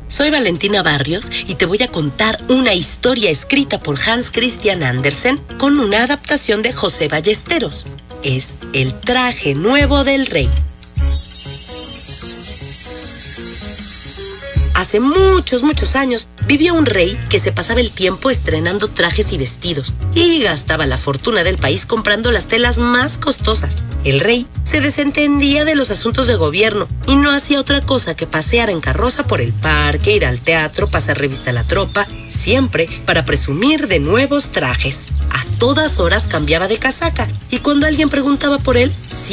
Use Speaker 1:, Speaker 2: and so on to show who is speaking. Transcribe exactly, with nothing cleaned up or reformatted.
Speaker 1: Soy Valentina Barrios y te voy a contar una historia escrita por Hans Christian Andersen con una adaptación de José Ballesteros. Es El traje nuevo del rey. Hace muchos, muchos años vivía un rey que se pasaba el tiempo estrenando trajes y vestidos y gastaba la fortuna del país comprando las telas más costosas. El rey se desentendía de los asuntos de gobierno y no hacía otra cosa que pasear en carroza por el parque, ir al teatro, pasar revista a la tropa, siempre para presumir de nuevos trajes. A todas horas cambiaba de casaca y cuando alguien preguntaba por él,